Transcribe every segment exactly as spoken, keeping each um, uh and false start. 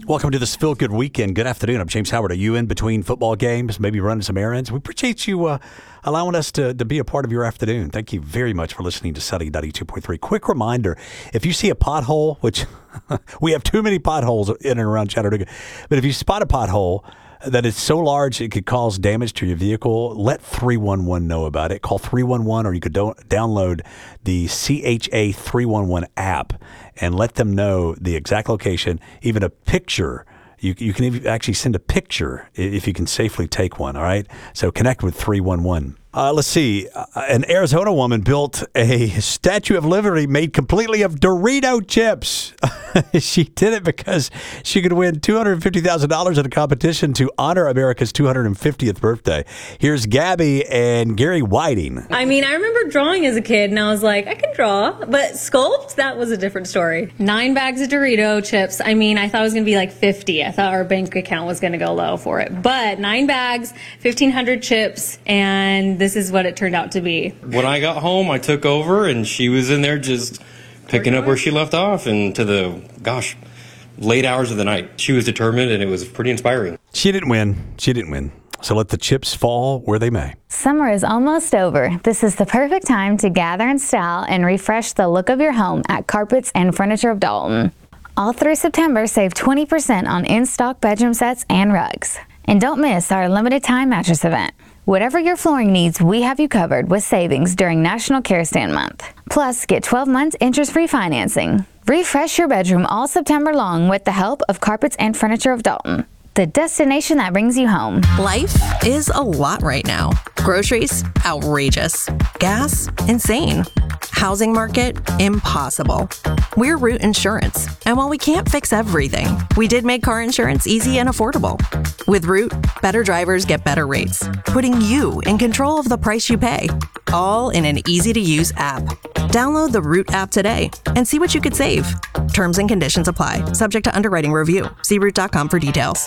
Welcome to this Feel Good Weekend. Good afternoon. I'm James Howard. Are you in between football games, maybe running some errands? We appreciate you uh, allowing us to, to be a part of your afternoon. Thank you very much for listening to Sunny ninety-two point three. Quick reminder, if you see a pothole, which we have too many potholes in and around Chattanooga, but if you spot a pothole that is so large it could cause damage to your vehicle, let three one one know about it. Call three one one, or you could do- download the C H A three one one app and let them know the exact location, even a picture. You, you can even actually send a picture if you can safely take one, all right? So connect with three one one. Uh, let's see. Uh, an Arizona woman built a Statue of Liberty made completely of Dorito chips. She did it because she could win two hundred fifty thousand dollars in a competition to honor America's two hundred fiftieth birthday. Here's Gabby and Gary Whiting. I mean, I remember drawing as a kid, and I was like, I can draw. But sculpt, that was a different story. Nine bags of Dorito chips. I mean, I thought it was going to be like fifty. I thought our bank account was going to go low for it. But nine bags, fifteen hundred chips, and this is what it turned out to be. When I got home, I took over, and she was in there just picking up where she left off, and to the, gosh, late hours of the night. She was determined, and it was pretty inspiring. She didn't win. She didn't win. So let the chips fall where they may. Summer is almost over. This is the perfect time to gather in style and refresh the look of your home at Carpets and Furniture of Dalton. All through September, save twenty percent on in-stock bedroom sets and rugs. And don't miss our limited time mattress event. Whatever your flooring needs, we have you covered with savings during National Care Stand Month. Plus, get twelve months interest-free financing. Refresh your bedroom all September long with the help of Carpets and Furniture of Dalton, the destination that brings you home. Life is a lot right now. Groceries, outrageous. Gas, insane. Housing market, impossible. We're Root Insurance, and while we can't fix everything, we did make car insurance easy and affordable. With Root, better drivers get better rates, putting you in control of the price you pay, all in an easy-to-use app. Download the Root app today and see what you could save. Terms and conditions apply, subject to underwriting review. See root dot com for details.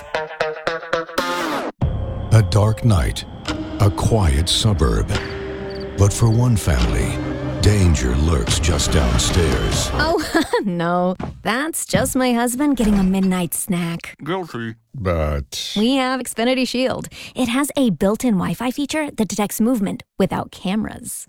A dark night, a quiet suburb. But for one family, danger lurks just downstairs. Oh, no. That's just my husband getting a midnight snack. Guilty. But We have Xfinity Shield. It has a built-in Wi-Fi feature that detects movement without cameras.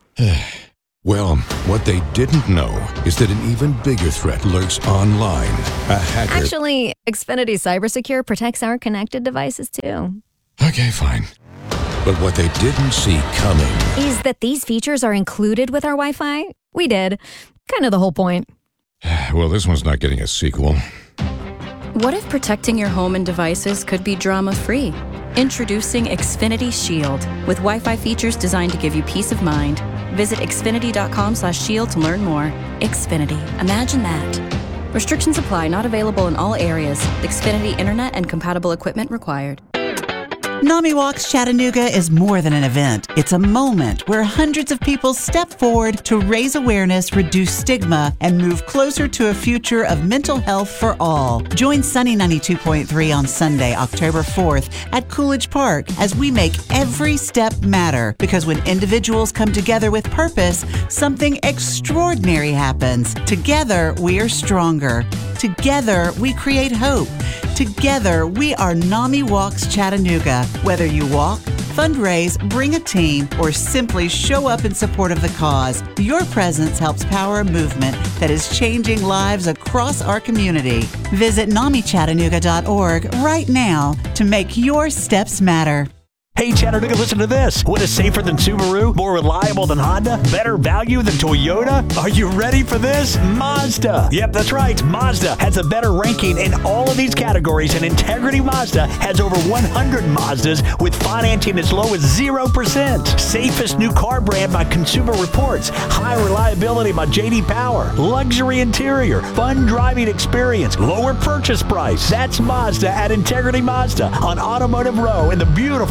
well, what they didn't know is that an even bigger threat lurks online. A hacker... Actually, Xfinity CyberSecure protects our connected devices, too. Okay, fine. But what they didn't see coming is that these features are included with our Wi-Fi. We did. Kind of the whole point. Well, this one's not getting a sequel. What if protecting your home and devices could be drama-free? Introducing Xfinity Shield, with Wi-Fi features designed to give you peace of mind. Visit xfinity dot com slash shield to learn more. Xfinity. Imagine that. Restrictions apply. Not available in all areas. Xfinity Internet and compatible equipment required. NAMI Walks Chattanooga is more than an event. It's a moment where hundreds of people step forward to raise awareness, reduce stigma, and move closer to a future of mental health for all. Join Sunny ninety-two point three on Sunday, October fourth at Coolidge Park as we make every step matter. Because when individuals come together with purpose, something extraordinary happens. Together, we are stronger. Together, we create hope. Together, we are NAMI Walks Chattanooga. Whether you walk, fundraise, bring a team, or simply show up in support of the cause, your presence helps power a movement that is changing lives across our community. Visit nami chattanooga dot org right now to make your steps matter. Hey, Chattanooga, listen to this. What is safer than Subaru? More reliable than Honda? Better value than Toyota? Are you ready for this? Mazda. Yep, that's right. Mazda has a better ranking in all of these categories, and Integrity Mazda has over one hundred Mazdas with financing as low as zero percent. Safest new car brand by Consumer Reports. High reliability by J D Power. Luxury interior. Fun driving experience. Lower purchase price. That's Mazda at Integrity Mazda on Automotive Row in the beautiful new showroom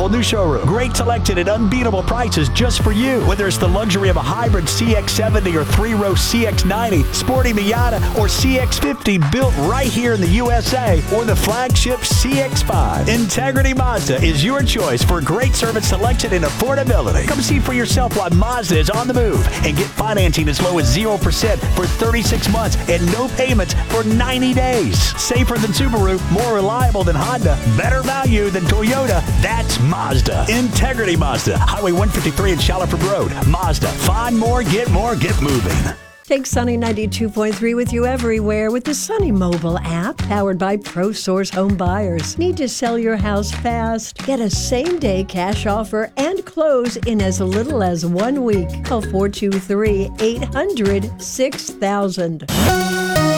showroom. Great selection at unbeatable prices just for you. Whether it's the luxury of a hybrid C X seventy or three-row C X ninety, sporty Miata or C X fifty built right here in the U S A, or the flagship C X five. Integrity Mazda is your choice for great service selection and affordability. Come see for yourself why Mazda is on the move and get financing as low as zero percent for thirty-six months and no payments for ninety days. Safer than Subaru, more reliable than Honda, better value than Toyota. That's Mazda. Integrity Mazda, Highway one fifty-three and Shaliford Road. Mazda. Find more, get more, get moving. Take Sunny ninety-two point three with you everywhere with the Sunny mobile app powered by ProSource Home Buyers. Need to sell your house fast? Get a same-day cash offer and close in as little as one week. Call four two three, eight hundred, six thousand.